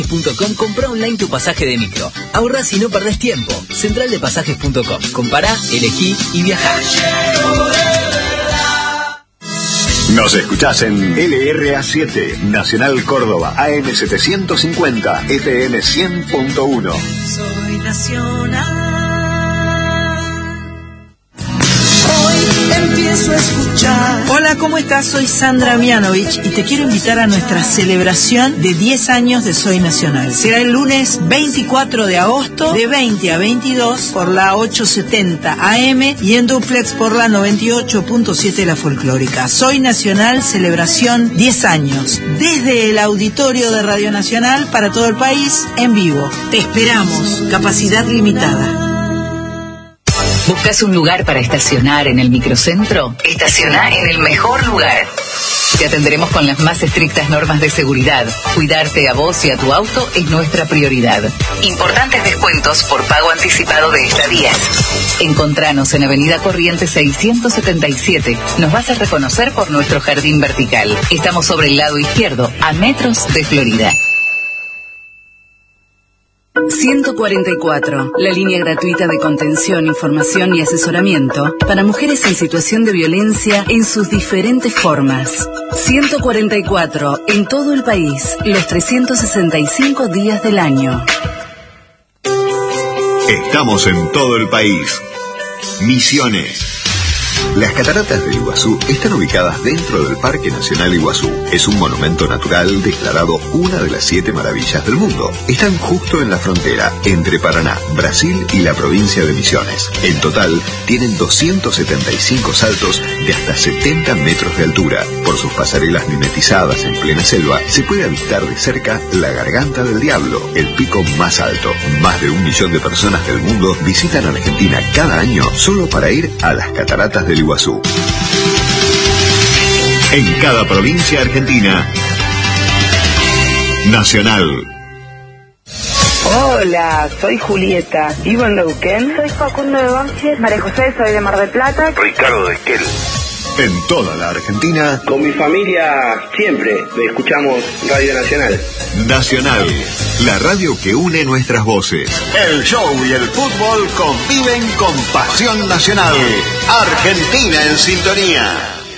.com, compra online tu pasaje de micro. Ahorrás y no perdés tiempo. Centraldepasajes.com. Compará, elegí y viajá. Nos escuchás en LRA7, Nacional Córdoba, AM 750, FM 100.1. Soy Nacional. Hoy empiezo a escuchar. Hola, ¿cómo estás? Soy Sandra Mianovich y te quiero invitar a nuestra celebración de 10 años de Soy Nacional. Será el lunes 24 de agosto de 20 a 22 por la 870 AM y en duplex por la 98.7 La Folclórica. Soy Nacional, celebración 10 años. Desde el auditorio de Radio Nacional para todo el país, en vivo. Te esperamos. Capacidad limitada. ¿Buscas un lugar para estacionar en el microcentro? Estaciona en el mejor lugar. Te atenderemos con las más estrictas normas de seguridad. Cuidarte a vos y a tu auto es nuestra prioridad. Importantes descuentos por pago anticipado de estadías. Encontranos en Avenida Corrientes 677. Nos vas a reconocer por nuestro jardín vertical. Estamos sobre el lado izquierdo, a metros de Florida. 144, la línea gratuita de contención, información y asesoramiento para mujeres en situación de violencia en sus diferentes formas. 144, en todo el país, los 365 días del año. Estamos en todo el país. Misiones. Las cataratas del Iguazú están ubicadas dentro del Parque Nacional Iguazú. Es un monumento natural declarado una de las 7 maravillas del mundo. Están justo en la frontera entre Paraná, Brasil y la provincia de Misiones. En total, tienen 275 saltos de hasta 70 metros de altura. Por sus pasarelas mimetizadas en plena selva, se puede avistar de cerca la Garganta del Diablo, el pico más alto. Más de 1 millón de personas del mundo visitan Argentina cada año solo para ir a las cataratas del Iguazú. En cada provincia argentina, Nacional. Hola, soy Julieta. ¿Vivo en Neuquén? Soy Facundo de Banfield. María José, soy de Mar del Plata. Ricardo de Esquel. En toda la Argentina, con mi familia siempre escuchamos Radio Nacional. Nacional, la radio que une nuestras voces. El show y el fútbol conviven con pasión nacional. Argentina en sintonía.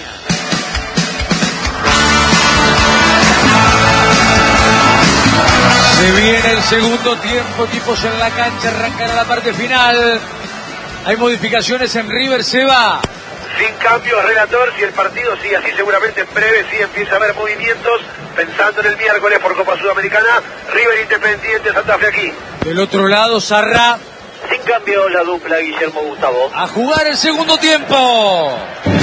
Se viene el segundo tiempo, equipos en la cancha, arrancará la parte final. Hay modificaciones en River, se va. Sin cambios, relator, si el partido sigue así, seguramente en breve sí empieza a haber movimientos, pensando en el miércoles por Copa Sudamericana, River Independiente, Santa Fe aquí. Del otro lado, Sarra. Sin cambio, la dupla Guillermo Gustavo. A jugar el segundo tiempo.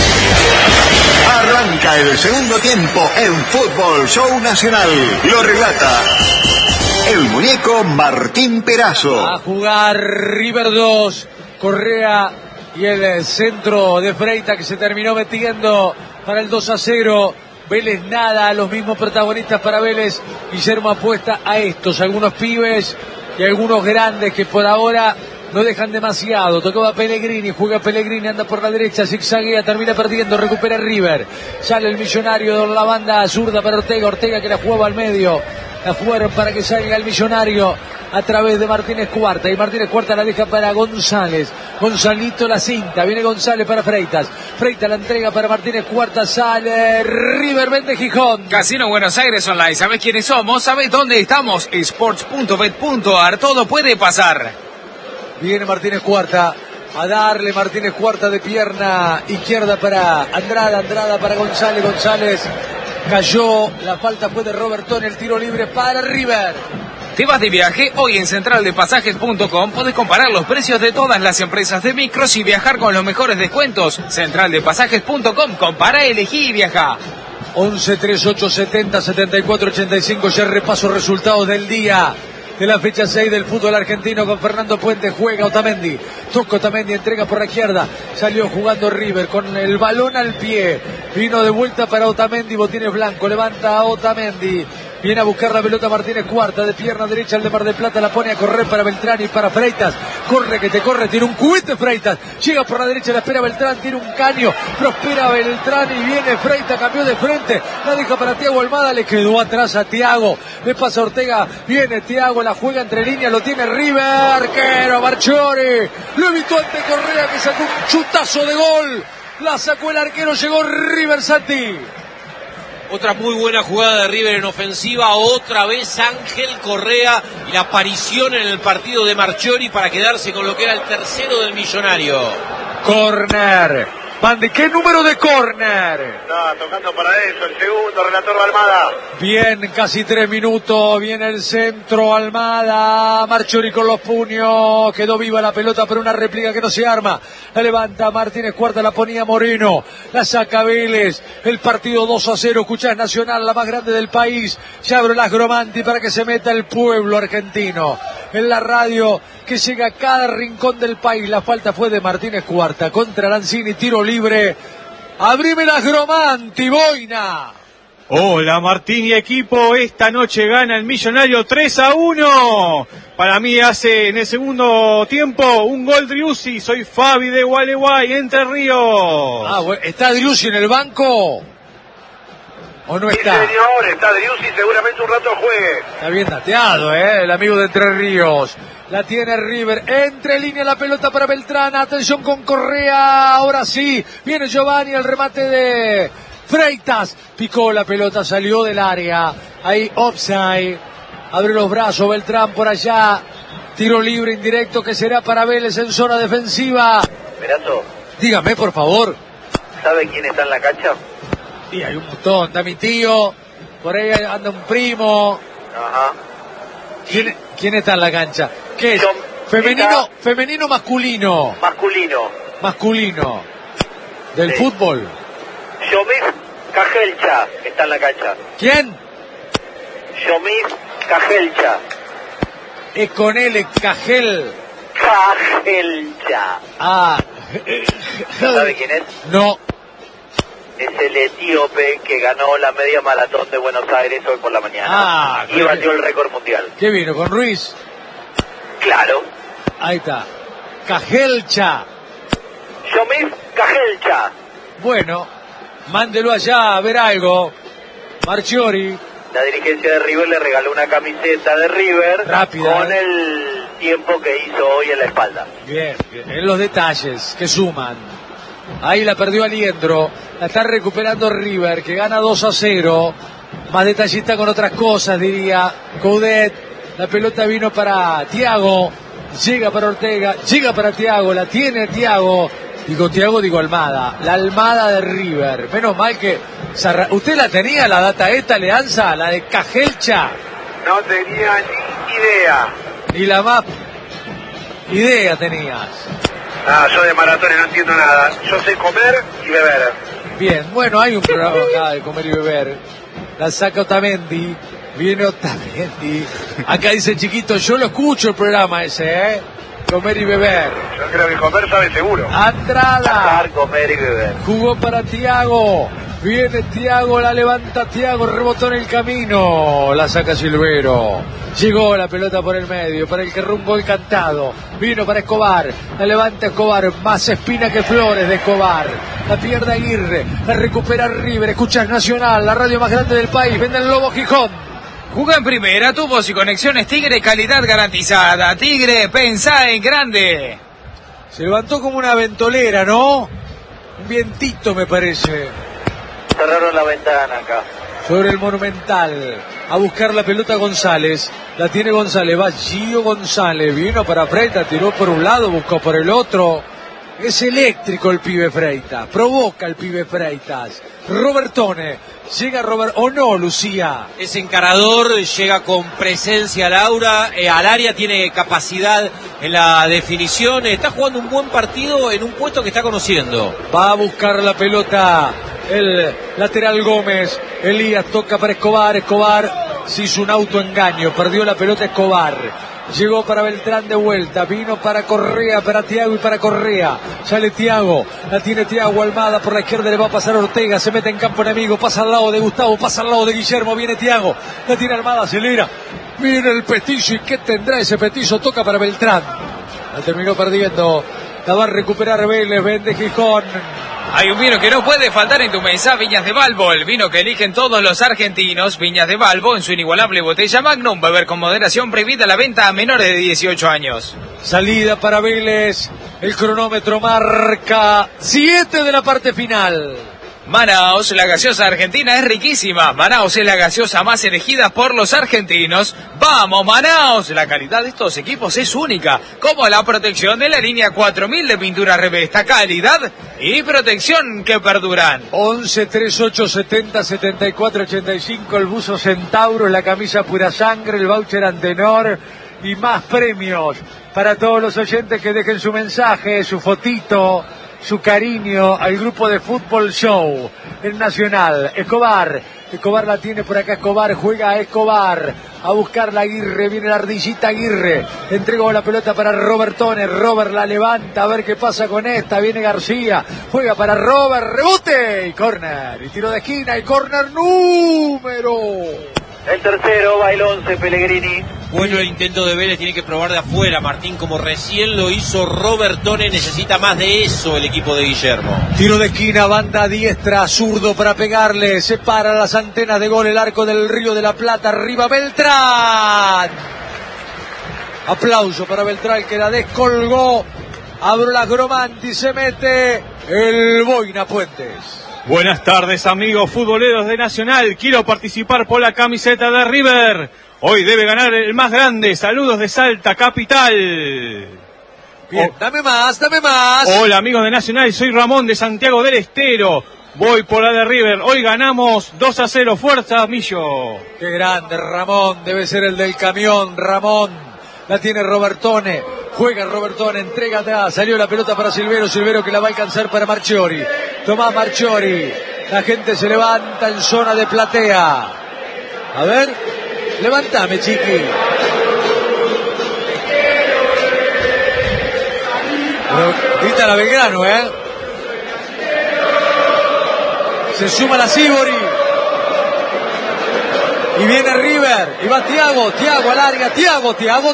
Arranca el segundo tiempo en Fútbol Show Nacional. Lo relata el muñeco Martín Perazo. A jugar River 2, Correa y el centro de Freita que se terminó metiendo para el 2-0. Vélez nada, los mismos protagonistas para Vélez. Guillermo apuesta a estos, algunos pibes y algunos grandes que por ahora no dejan demasiado. Tocaba Pellegrini, juega Pellegrini, anda por la derecha, zigzaguea, termina perdiendo, recupera River. Sale el Millonario de la banda zurda para Ortega, Ortega que la jugaba al medio. La jugaron para que salga el Millonario a través de Martínez Cuarta. Y Martínez Cuarta la deja para González. Gonzalito la cinta. Viene González para Freitas. Freitas la entrega para Martínez Cuarta. Sale River vende Gijón. Casino Buenos Aires Online. ¿Sabés quiénes somos? ¿Sabés dónde estamos? Sports.bet.ar. Todo puede pasar. Viene Martínez Cuarta. A darle Martínez Cuarta de pierna izquierda para Andrada. Andrada para González. González cayó. La falta fue de Robertón. El tiro libre para River. ¿Te vas de viaje? Hoy en centraldepasajes.com podés comparar los precios de todas las empresas de micros y viajar con los mejores descuentos. Centraldepasajes.com. Compara, elegí y viaja. 11 38 70 74 85. Ya repaso resultados del día de la fecha 6 del fútbol argentino con Fernando Puente. Juega Otamendi, toca Otamendi, entrega por la izquierda, salió jugando River con el balón al pie, vino de vuelta para Otamendi, botines blanco, levanta a Otamendi, Viene a buscar la pelota Martínez Cuarta, de pierna derecha el de Mar del Plata, la pone a correr para Beltrán y para Freitas. Corre que te corre, tiene un cubete Freitas. Llega por la derecha, la espera Beltrán, tiene un caño. Prospera Beltrán y viene Freitas, cambió de frente. La deja para Thiago Almada, le quedó atrás a Thiago. Le pasa Ortega, viene Thiago, la juega entre líneas, lo tiene River. Arquero Marchiori. Lo evitó ante Correa que sacó un chutazo de gol. La sacó el arquero, llegó River Santi. Otra muy buena jugada de River en ofensiva, otra vez Ángel Correa y la aparición en el partido de Marchiori para quedarse con lo que era el tercero del Millonario. Corner. Bandi, ¿qué número de corner? Está tocando para eso, el segundo, relator Almada. Bien, casi 3 minutos, viene el centro, Almada, Marchiori con los puños, quedó viva la pelota, pero una réplica que no se arma. La levanta Martínez Cuarta, la ponía Moreno, la saca Vélez, el partido 2-0, escuchás Nacional, la más grande del país. Ya abro las Gromanti para que se meta el pueblo argentino. En la radio que llega a cada rincón del país. La falta fue de Martínez Cuarta contra Lanzini, tiro libre. Abrime las Gromanti, Boina. Hola Martín y equipo, esta noche gana el Millonario 3-1. Para mí hace en el segundo tiempo un gol Driussi. Soy Fabi de Gualeguay, Entre Ríos. Ah, bueno, ¿está Driussi en el banco? ¿O no está? Sí, señor, está Driussi, seguramente un rato juegue. Está bien dateado, el amigo de Entre Ríos. La tiene River, entre línea la pelota para Beltrán, atención con Correa, ahora sí, viene Giovanni, el remate de Freitas, picó la pelota, salió del área, ahí offside, abre los brazos Beltrán por allá, tiro libre indirecto que será para Vélez en zona defensiva. Merato, dígame por favor. ¿Sabe quién está en la cancha? Sí, hay un montón, está mi tío, por ahí anda un primo. Ajá. ¿Quién está en la cancha? ¿Qué es? ¿Femenino o masculino? Masculino. ¿Del fútbol? Yomif Cajelcha está en la cancha. ¿Quién? Yomif Cajelcha. Es con L, Cajel. Cajelcha. Ah. ¿Sabe quién es? No. Es el etíope que ganó la media maratón de Buenos Aires hoy por la mañana. Y batió el récord mundial. ¿Qué vino? ¿Con Ruiz? Claro. Ahí está. Cajelcha. Yomif Cajelcha. Bueno, mándelo allá a ver algo. Marchiori. La dirigencia de River le regaló una camiseta de River. Rápida, con el tiempo que hizo hoy en la espalda. Bien, en los detalles que suman. Ahí la perdió Aliendro, la está recuperando River, que gana 2-0, más detallista con otras cosas, diría Coudet. La pelota vino para Thiago, llega para Ortega, llega para Thiago, la tiene Thiago, digo Almada, la Almada de River. Menos mal que ¿usted la tenía, la data esta, Leanza, la de Cajelcha? No tenía ni idea. Ni la más idea tenías. Yo de maratones no entiendo nada. Yo sé comer y beber. Bien, bueno, hay un programa acá de comer y beber. La saca Otamendi. Viene Otamendi. Acá dice Chiquito, yo lo escucho el programa ese, Comer y beber. Yo creo que comer sabe seguro. Andrada. Comer y beber. Jugó para Thiago. Viene Thiago, la levanta Thiago, rebotó en el camino. La saca Silvero. Llegó la pelota por el medio, para el que rumbo el cantado. Vino para Escobar, la levanta Escobar, más espina que flores de Escobar. La pierde Aguirre, la recupera River. Escuchas Nacional, la radio más grande del país. Vende el Lobo Gijón. Jugá en primera, tubos y conexiones Tigre, calidad garantizada. Tigre, pensá en grande. Se levantó como una ventolera, ¿no? Un vientito me parece. Cerraron la ventana acá. Sobre el Monumental, a buscar la pelota González, la tiene González, va Gio González, vino para Freitas, tiró por un lado, buscó por el otro. Es eléctrico el pibe Freitas, provoca el pibe Freitas. Robertone, llega Robert, o no, Lucía. Es encarador, llega con presencia al área, tiene capacidad en la definición, está jugando un buen partido en un puesto que está conociendo. Va a buscar la pelota el lateral Gómez, Elías toca para Escobar, Escobar se hizo un autoengaño, perdió la pelota Escobar. Llegó para Beltrán de vuelta, vino para Correa, para Thiago y para Correa. Sale Thiago, la tiene Thiago, Almada por la izquierda, le va a pasar Ortega, se mete en campo enemigo, pasa al lado de Gustavo, pasa al lado de Guillermo, viene Thiago, la tiene Almada, acelera, viene el Petizo, ¿y qué tendrá ese Petizo? Toca para Beltrán, la terminó perdiendo, la va a recuperar Vélez, vende Gijón. Hay un vino que no puede faltar en tu mesa, Viñas de Balbo, el vino que eligen todos los argentinos. Viñas de Balbo, en su inigualable botella Magnum, beber con moderación, prohibida la venta a menores de 18 años. Salida para Vélez, el cronómetro marca 7 de la parte final. Manaos, la gaseosa argentina es riquísima. Manaos es la gaseosa más elegida por los argentinos. ¡Vamos, Manaos! La calidad de estos equipos es única, como la protección de la línea 4000 de pintura Revesta. Calidad y protección que perduran. 11 38 70 74 85, el buzo Centauro, la camisa Pura Sangre, el voucher Antenor y más premios para todos los oyentes que dejen su mensaje, su fotito, su cariño al grupo de Fútbol Show, el Nacional. Escobar la tiene por acá, Escobar, juega a Escobar, a buscar la Aguirre, viene la ardillita Aguirre, entregó la pelota para Robertone, Robert la levanta, a ver qué pasa con esta, viene García, juega para Robert, rebote, y córner, y tiro de esquina, y córner número... El tercero, va el 11, Pellegrini. Bueno, el intento de Vélez, tiene que probar de afuera, Martín, como recién lo hizo Robertone. Necesita más de eso el equipo de Guillermo. Tiro de esquina, banda diestra, zurdo para pegarle, separa las antenas de gol, el arco del Río de la Plata, arriba Beltrán. Aplauso para Beltrán, que la descolgó. Abro las Gromanti, se mete el Boina Puentes. Buenas tardes, amigos futboleros de Nacional. Quiero participar por la camiseta de River. Hoy debe ganar el más grande. Saludos de Salta, capital. Bien, dame más. Hola, amigos de Nacional. Soy Ramón de Santiago del Estero. Voy por la de River. Hoy ganamos 2-0. Fuerza, Millo. Qué grande, Ramón. Debe ser el del camión, Ramón. La tiene Robertone. Juega Robertone, entrega atrás. Salió la pelota para Silvero que la va a alcanzar para Marchiori. Tomás Marchiori. La gente se levanta en zona de platea. A ver, levantame, chiqui. Grita la Belgrano, Se suma la Sibori. Y viene River, y va Thiago alarga, Thiago. Thiago,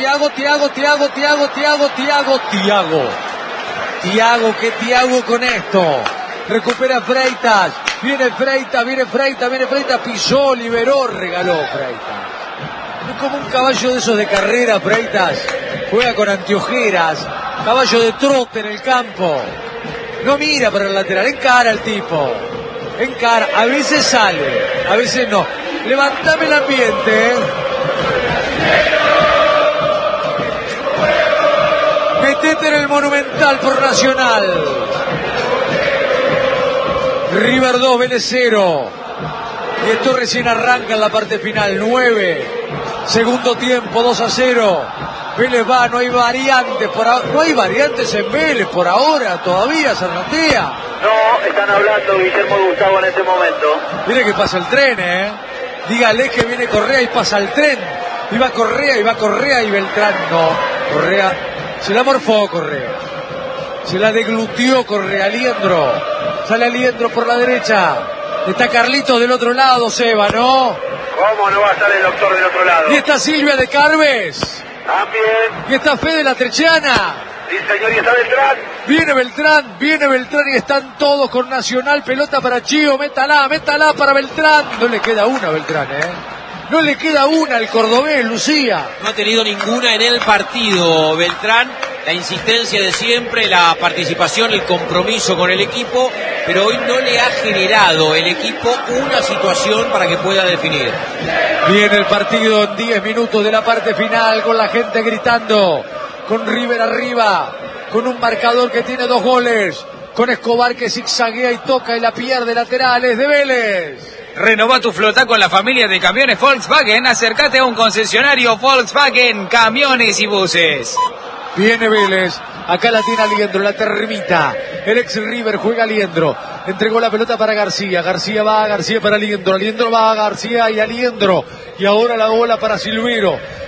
¿qué Thiago con esto? Recupera Freitas, viene Freitas, pisó, liberó, regaló Freitas. Es como un caballo de esos de carrera, Freitas. Juega con anteojeras, caballo de trote en el campo. No mira para el lateral, encara al tipo. Encara, a veces sale, a veces no. Levantame el ambiente, Metete en el Monumental por Nacional. River 2, Vélez 0. Y esto recién arranca en la parte final. 9. Segundo tiempo, 2-0. Vélez va, no hay variantes. No hay variantes en Vélez por ahora, todavía, Sarnatea. No, están hablando Guillermo y Gustavo en este momento. Mire que pasa el tren, Dígale que viene Correa y pasa el tren. Y va Correa y Beltrán no. Correa, se la morfó Correa. Se la deglutió Correa, Aliendro. Sale Aliendro por la derecha. Está Carlitos del otro lado, Seba, ¿no? ¿Cómo no va a estar el doctor del otro lado? Y está Silvia de Carves. También. Y está Fede la Trechiana. Sí, señor, y está Beltrán. Viene Beltrán y están todos con Nacional. Pelota para Chío, métala para Beltrán. No le queda una a Beltrán, No le queda una al cordobés, Lucía. No ha tenido ninguna en el partido, Beltrán. La insistencia de siempre, la participación, el compromiso con el equipo, pero hoy no le ha generado el equipo una situación para que pueda definir. Viene el partido en 10 minutos de la parte final, con la gente gritando, con River arriba, con un marcador que tiene 2 goles, con Escobar que zigzaguea y toca y la pierde, laterales de Vélez. Renova tu flota con la familia de camiones Volkswagen. Acércate a un concesionario Volkswagen, camiones y buses. Viene Vélez, acá la tiene Aliendro, la termita. El ex River juega Aliendro. Entregó la pelota para García. García va, García para Aliendro. Aliendro va, García y Aliendro. Y ahora la bola para Silvero.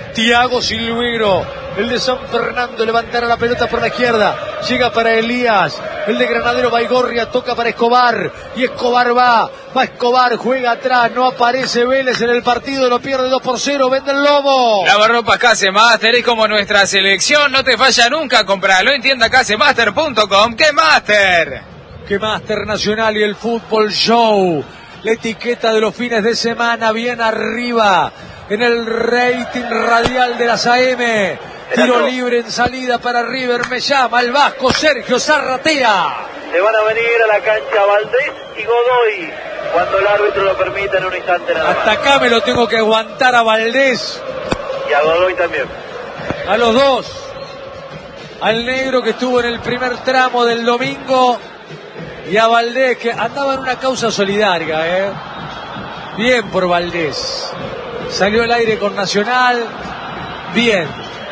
Thiago Silveiro, el de San Fernando, levantará la pelota por la izquierda, llega para Elías, el de Granadero Baigorria, toca para Escobar, y Escobar va Escobar, juega atrás, no aparece Vélez en el partido, lo pierde 2-0, vende el Lobo. Lavarropas Casemaster es como nuestra selección, no te falla nunca, compralo en tienda casemaster.com. ¡Qué Master! ¡Qué Master Nacional y el Fútbol Show! La etiqueta de los fines de semana bien arriba en el rating radial de las AM. Tiro libre en salida para River, me llama el vasco Sergio Zarratea. Se van a venir a la cancha Valdés y Godoy cuando el árbitro lo permita en un instante nada más. Hasta acá me lo tengo que aguantar a Valdés. Y a Godoy también. A los dos. Al negro que estuvo en el primer tramo del domingo y a Valdés que andaba en una causa solidaria. Bien por Valdés. Salió al aire con Nacional. Bien,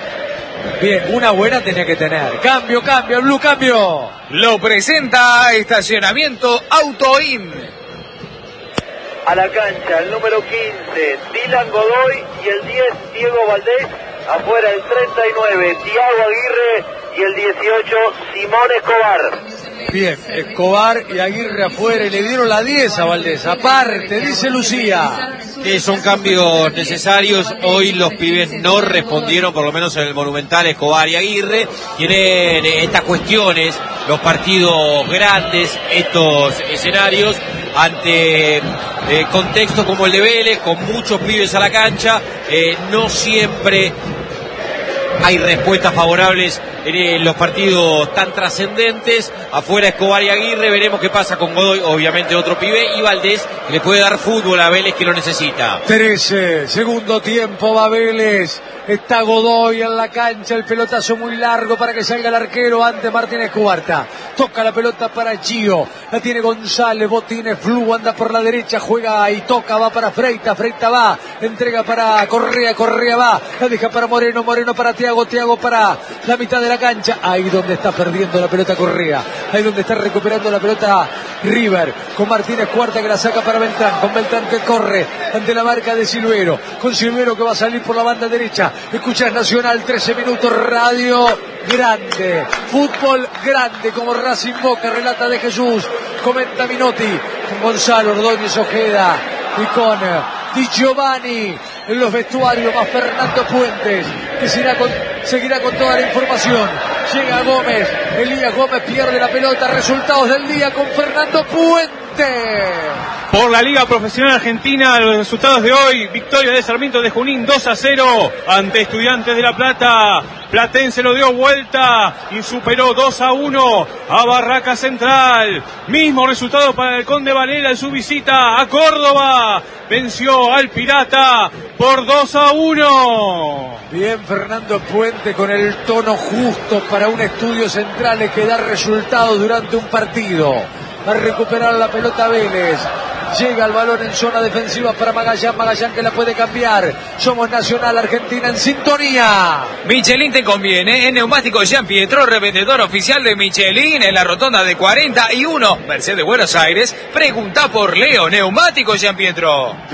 una buena tenía que tener. Cambio, el Blue cambio. Lo presenta Estacionamiento Autoin. A la cancha, el número 15, Dylan Godoy, y el 10, Diego Valdés. Afuera el 39, Thiago Aguirre, y el 18, Simón Escobar. Bien, Escobar y Aguirre afuera, y le dieron la 10 a Valdés. Aparte, dice Lucía. Que son cambios necesarios. Hoy los pibes no respondieron, por lo menos en el Monumental, Escobar y Aguirre. Tienen estas cuestiones, los partidos grandes, estos escenarios, ante contextos como el de Vélez, con muchos pibes a la cancha, no siempre hay respuestas favorables en los partidos tan trascendentes. Afuera Escobar y Aguirre, veremos qué pasa con Godoy, obviamente otro pibe, y Valdés, que le puede dar fútbol a Vélez, que lo necesita. 13, segundo tiempo, va Vélez, está Godoy en la cancha, el pelotazo muy largo para que salga el arquero ante Martínez Cuarta, toca la pelota para Gio, la tiene González, Botines, Flu, anda por la derecha, juega y toca, va para Freita va, entrega para Correa va, la deja para Moreno para Thiago para la mitad de la cancha, ahí donde está perdiendo la pelota Correa, ahí donde está recuperando la pelota River, con Martínez Cuarta que la saca para Beltrán, con Beltrán que corre ante la marca de Silveiro, con Silveiro que va a salir por la banda derecha. Escuchas Nacional, 13 minutos, radio grande, fútbol grande, como Racing Boca, relata de Jesús, comenta Minotti, con Gonzalo Ordóñez Ojeda y con Di Giovanni en los vestuarios, más Fernando Puentes, que seguirá con toda la información. Llega Gómez, Elías Gómez pierde la pelota, resultados del día con Fernando Puente. Por la Liga Profesional Argentina, los resultados de hoy: victoria de Sarmiento de Junín 2-0 ante Estudiantes de La Plata. Platense lo dio vuelta y superó 2-1 a Barraca Central. Mismo resultado para el Conde Varela en su visita a Córdoba. Venció al Pirata por 2-1. Bien Fernando Puente, con el tono justo para un Estudios Centrales que da resultados durante un partido. Va a recuperar la pelota Vélez. Llega el balón en zona defensiva para Magallán que la puede cambiar. Somos Nacional, Argentina en sintonía. Michelin te conviene. En Neumáticos Jean Pietro, revendedor oficial de Michelin en la rotonda de 41, Mercedes, Buenos Aires. Pregunta por Leo, Neumáticos Jean Pietro.